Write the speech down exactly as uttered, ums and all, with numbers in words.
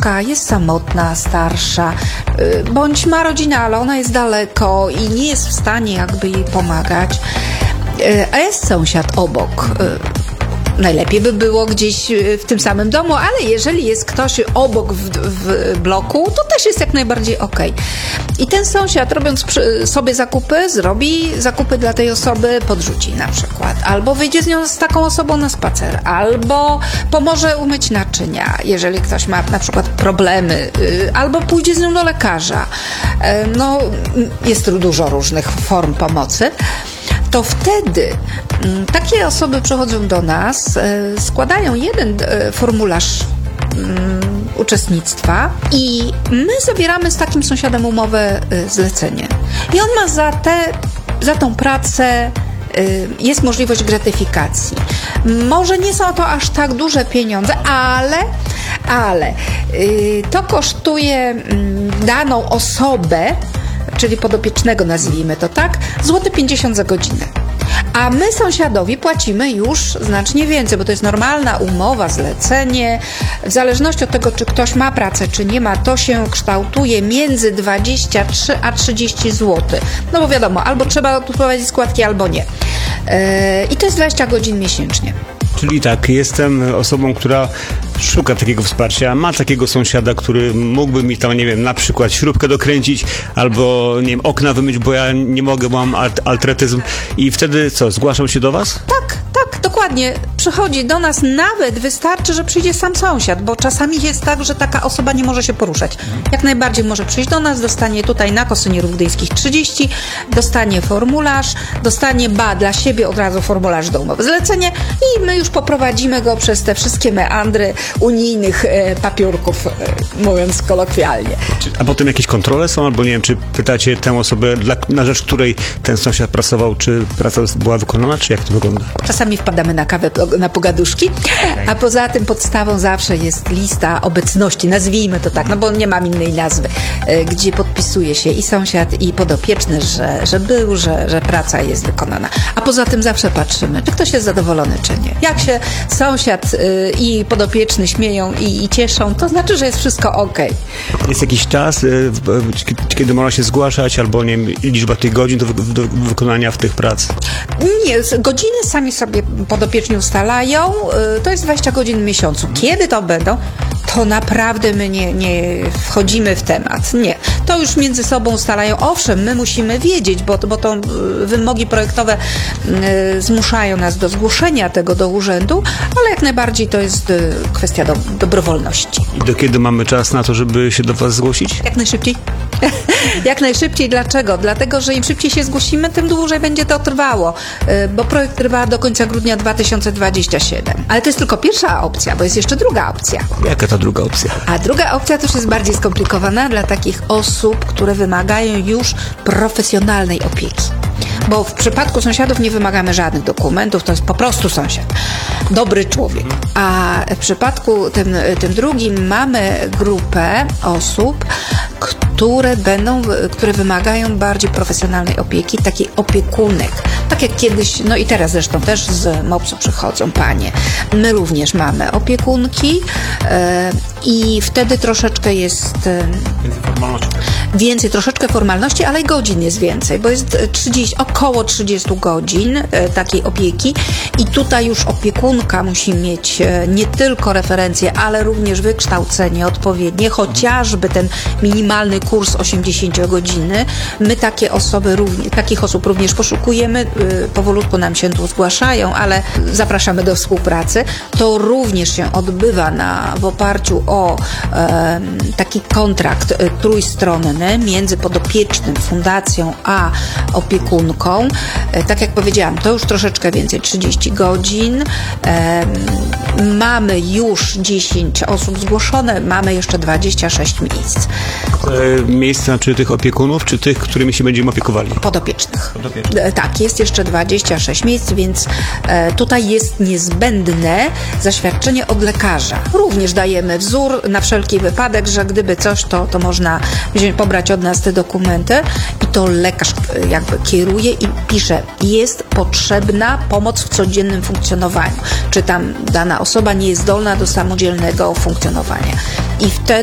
staruszka, jest samotna, starsza, bądź ma rodzinę, ale ona jest daleko i nie jest w stanie jakby jej pomagać, a jest sąsiad obok. Najlepiej by było gdzieś w tym samym domu, ale jeżeli jest ktoś obok w, w bloku, to też jest jak najbardziej okej. I ten sąsiad, robiąc przy, sobie zakupy, zrobi zakupy dla tej osoby, podrzuci na przykład, albo wyjdzie z nią, z taką osobą na spacer, albo pomoże umyć naczynia, jeżeli ktoś ma na przykład problemy, albo pójdzie z nią do lekarza. No, jest tu dużo różnych form pomocy. To wtedy m, takie osoby przychodzą do nas, e, składają jeden e, formularz m, uczestnictwa i my zawieramy z takim sąsiadem umowę e, zlecenie. I on ma za, te, za tą pracę e, jest możliwość gratyfikacji. Może nie są to aż tak duże pieniądze, ale, ale e, to kosztuje m, daną osobę, czyli podopiecznego, nazwijmy to tak, złoty pięćdziesiąt za godzinę. A my sąsiadowi płacimy już znacznie więcej, bo to jest normalna umowa, zlecenie. W zależności od tego, czy ktoś ma pracę, czy nie ma, to się kształtuje między dwadzieścia trzy a trzydzieści złotych. No bo wiadomo, albo trzeba odprowadzić składki, albo nie. Yy, I to jest dwadzieścia godzin miesięcznie. Czyli tak, jestem osobą, która szuka takiego wsparcia, ma takiego sąsiada, który mógłby mi tam, nie wiem, na przykład śrubkę dokręcić albo, nie wiem, okna wymyć, bo ja nie mogę, mam artretyzm i wtedy co, zgłaszam się do was? Tak, tak, dokładnie. Przychodzi do nas, nawet wystarczy, że przyjdzie sam sąsiad, bo czasami jest tak, że taka osoba nie może się poruszać. Jak najbardziej może przyjść do nas, dostanie tutaj na Kosynierów Gdyńskich trzydzieści, dostanie formularz, dostanie ba dla siebie od razu formularz do umowy zlecenie i my już poprowadzimy go przez te wszystkie meandry unijnych e, papiurków, e, mówiąc kolokwialnie. A potem jakieś kontrole są, albo nie wiem, czy pytacie tę osobę, dla, na rzecz której ten sąsiad pracował, czy praca była wykonana, czy jak to wygląda? Czasami wpadamy na kawę, na pogaduszki, a poza tym podstawą zawsze jest lista obecności, nazwijmy to tak, no bo nie mam innej nazwy, e, gdzie podpisuje się i sąsiad, i podopieczny, że, że był, że, że praca jest wykonana. A poza tym zawsze patrzymy, czy ktoś jest zadowolony, czy nie. Jak się sąsiad y, i podopieczny śmieją i, i cieszą, to znaczy, że jest wszystko okej. Jest jakiś czas, y, kiedy można się zgłaszać, albo nie wiem, liczba tych godzin do, do wykonania w tych prac? Nie, godziny sami sobie podopieczni ustalają, y, to jest dwadzieścia godzin w miesiącu. Kiedy to będą, to naprawdę my nie, nie wchodzimy w temat. Nie. To już między sobą ustalają. Owszem, my musimy wiedzieć, bo, bo to wymogi projektowe y, zmuszają nas do zgłoszenia tego do urzędu, ale jak najbardziej to jest y, kwestia do, dobrowolności. I do kiedy mamy czas na to, żeby się do was zgłosić? Jak najszybciej. Jak najszybciej. Dlaczego? Dlatego, że im szybciej się zgłosimy, tym dłużej będzie to trwało, y, bo projekt trwa do końca grudnia dwa tysiące dwudziestego siódmego. Ale to jest tylko pierwsza opcja, bo jest jeszcze druga opcja. Jaka ta druga opcja? A druga opcja też jest bardziej skomplikowana dla takich osób, które wymagają już profesjonalnej opieki. Bo w przypadku sąsiadów nie wymagamy żadnych dokumentów, to jest po prostu sąsiad. Dobry człowiek. A w przypadku tym, tym drugim mamy grupę osób, które będą, które wymagają bardziej profesjonalnej opieki, takiej opiekunek. Tak jak kiedyś, no i teraz zresztą też z mopsu przychodzą panie. My również mamy opiekunki e, i wtedy troszeczkę jest e, więcej, troszeczkę formalności, ale i godzin jest więcej, bo jest trzydzieści, około trzydzieści godzin e, takiej opieki i tutaj już opiekunka musi mieć e, nie tylko referencje, ale również wykształcenie odpowiednie, chociażby ten minimalny kurs osiemdziesiąt godzin. My takie osoby również, takich osób również poszukujemy, powolutku nam się tu zgłaszają, ale zapraszamy do współpracy. To również się odbywa na, w oparciu o e, taki kontrakt e, trójstronny między podopiecznym, fundacją a opiekunką. E, tak jak powiedziałam, to już troszeczkę więcej, trzydzieści godzin. E, mamy już dziesięć osób zgłoszone, mamy jeszcze dwadzieścia sześć miejsc. E, miejsca czy tych opiekunów, czy tych, którymi się będziemy opiekowali? Podopiecznych. Podopiecznych. E, tak, jest jeszcze dwadzieścia sześć miejsc, więc e, tutaj jest niezbędne zaświadczenie od lekarza. Również dajemy wzór na wszelki wypadek, że gdyby coś, to, to można wziąć, pobrać od nas te dokumenty i to lekarz e, jakby kieruje i pisze, jest potrzebna pomoc w codziennym funkcjonowaniu. Czy tam dana osoba nie jest zdolna do samodzielnego funkcjonowania. I wtedy